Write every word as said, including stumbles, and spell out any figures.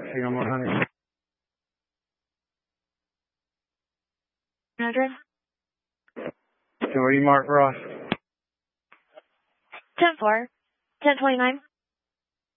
Signal one hundred. Address? So where you mark Ross? ten four. ten twenty-nine.